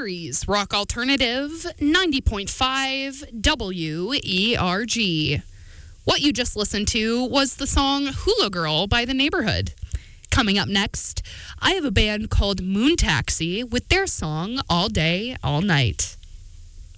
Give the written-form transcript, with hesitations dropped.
Gary's Rock Alternative 90.5 WERG. What you just listened to was the song Hula Girl by The Neighborhood. Coming up next, I have a band called Moon Taxi with their song All Day, All Night.